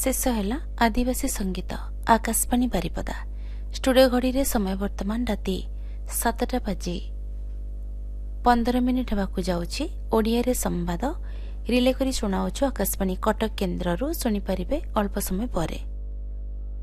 शेष है आदिवासी संगीत आकाशवाणी बारिपदा। स्टूडियो घड़ी रे समय वर्तमान राति 7:15 होगाकू जाउछि। ओडिया रे संवाद रिले करी सुनाउछु आकाशवाणी कटक केन्द्ररू। सुनिपारिबे अल्प समय परे।